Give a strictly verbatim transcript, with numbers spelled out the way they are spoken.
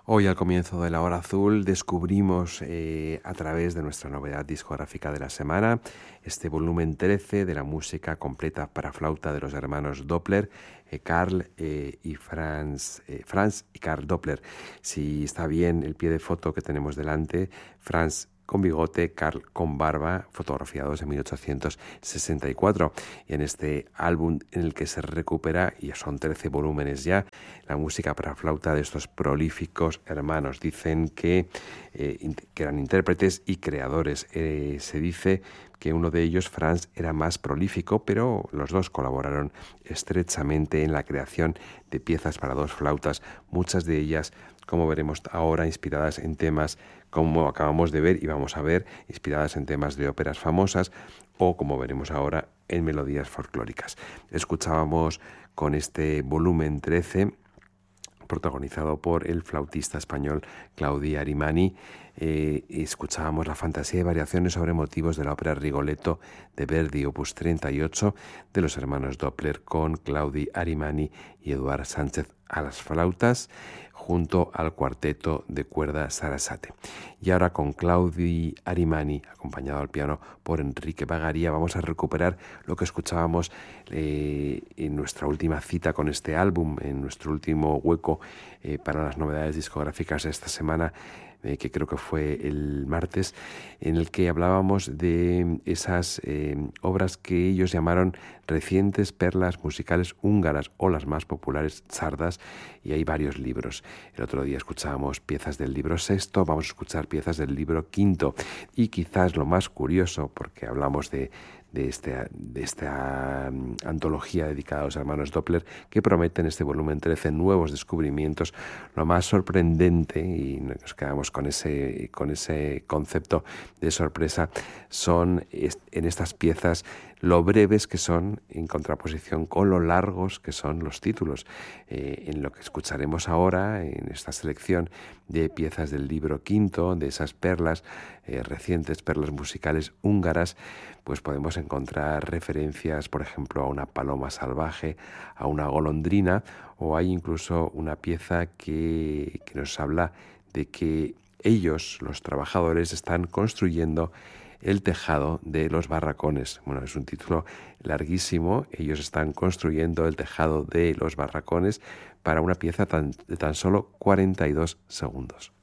Hoy al comienzo de la hora azul descubrimos eh, a través de nuestra novedad discográfica de la semana este volumen trece de la música completa para flauta de los hermanos Doppler, eh, Carl eh, y Franz, eh, Franz y Carl Doppler. Si está bien el pie de foto que tenemos delante, Franz con bigote, Carl con barba, fotografiados en mil ochocientos sesenta y cuatro. Y en este álbum en el que se recupera, y son trece volúmenes ya, la música para flauta de estos prolíficos hermanos. Dicen que, eh, que eran intérpretes y creadores. Eh, se dice que uno de ellos, Franz, era más prolífico, pero los dos colaboraron estrechamente en la creación de piezas para dos flautas, muchas de ellas, como veremos ahora, inspiradas en temas como acabamos de ver y vamos a ver, inspiradas en temas de óperas famosas o, como veremos ahora, en melodías folclóricas. Escuchábamos con este volumen trece, protagonizado por el flautista español Claudi Arimani, eh, escuchábamos la fantasía y variaciones sobre motivos de la ópera Rigoletto de Verdi, opus treinta y ocho, de los hermanos Doppler, con Claudi Arimani y Eduard Sánchez a las flautas, junto al cuarteto de cuerda Sarasate. Y ahora con Claudi Arimani, acompañado al piano por Enrique Bagaria, vamos a recuperar lo que escuchábamos eh, en nuestra última cita con este álbum, en nuestro último hueco eh, para las novedades discográficas de esta semana, eh, que creo que fue el martes, en el que hablábamos de esas eh, obras que ellos llamaron recientes perlas musicales húngaras o las más populares sardas, y hay varios libros. El otro día escuchábamos piezas del libro sexto, vamos a escuchar piezas del libro quinto, y quizás lo más curioso, porque hablamos de de, este, de esta um, antología dedicada a los hermanos Doppler, que prometen este volumen trece nuevos descubrimientos. Lo más sorprendente, y nos quedamos con ese, con ese concepto de sorpresa, son en estas piezas lo breves que son en contraposición con lo largos que son los títulos. Eh, en lo que escucharemos ahora, en esta selección de piezas del libro quinto, de esas perlas, eh, recientes perlas musicales húngaras, pues podemos encontrar referencias, por ejemplo, a una paloma salvaje, a una golondrina, o hay incluso una pieza que, que nos habla de que ellos, los trabajadores, están construyendo el tejado de los barracones. Bueno, es un título larguísimo. Ellos están construyendo el tejado de los barracones para una pieza tan, de tan solo cuarenta y dos segundos.